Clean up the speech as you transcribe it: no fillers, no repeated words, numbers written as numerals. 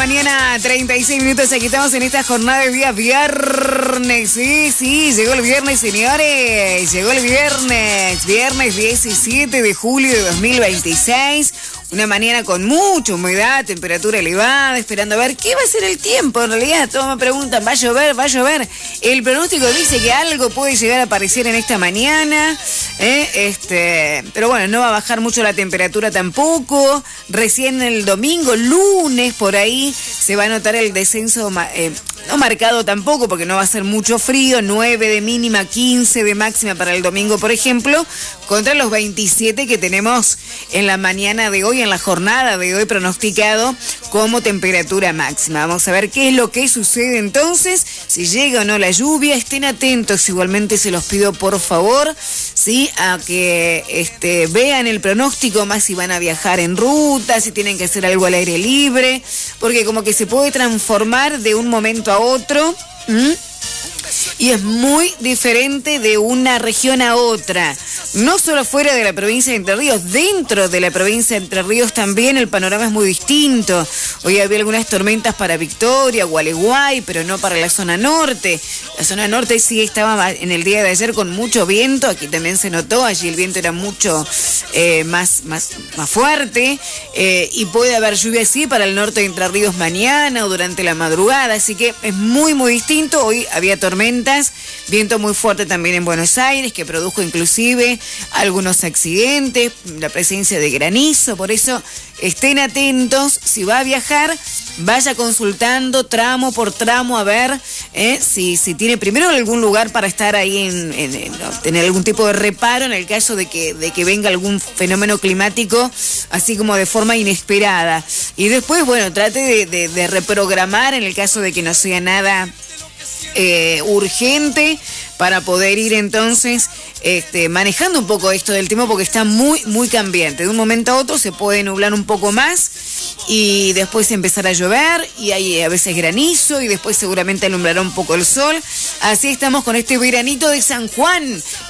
mañana, 36 minutos. Aquí estamos en esta jornada de día viernes. Sí, llegó el viernes, señores. Llegó el viernes. Viernes 17 de julio de 2026. Una mañana con mucha humedad, temperatura elevada, esperando a ver qué va a ser el tiempo. En realidad, todos me preguntan, ¿va a llover? ¿Va a llover? El pronóstico dice que algo puede llegar a aparecer en esta mañana. Pero bueno, no va a bajar mucho la temperatura tampoco. Recién el domingo, lunes, por ahí, se va a notar el descenso, no marcado tampoco, porque no va a ser mucho frío. 9 de mínima, 15 de máxima para el domingo, por ejemplo, contra los 27 que tenemos en la mañana de hoy, en la jornada de hoy pronosticado como temperatura máxima. Vamos a ver qué es lo que sucede entonces, si llega o no la lluvia. Estén atentos, igualmente se los pido por favor, ¿sí? A que vean el pronóstico, más si van a viajar en ruta, si tienen que hacer algo al aire libre, porque como que se puede transformar de un momento a otro. Y es muy diferente de una región a otra. No solo fuera de la provincia de Entre Ríos, dentro de la provincia de Entre Ríos también el panorama es muy distinto. Hoy había algunas tormentas para Victoria, Gualeguay, pero no para la zona norte. La zona norte sí estaba en el día de ayer con mucho viento, aquí también se notó, allí el viento era mucho más fuerte, y puede haber lluvia sí para el norte de Entre Ríos mañana o durante la madrugada, así que es muy distinto. Hoy había tormentas, viento muy fuerte también en Buenos Aires, que produjo inclusive algunos accidentes, la presencia de granizo. Por eso estén atentos, si va a viajar, vaya consultando tramo por tramo a ver si tiene primero algún lugar para estar ahí, tener algún tipo de reparo en el caso de que venga algún fenómeno climático así como de forma inesperada. Y después, bueno, trate de reprogramar en el caso de que no sea nada urgente, para poder ir entonces manejando un poco esto del tiempo, porque está muy cambiante. De un momento a otro se puede nublar un poco más y después empezar a llover, y hay a veces granizo, y después seguramente alumbrará un poco el sol. Así estamos con este veranito de San Juan.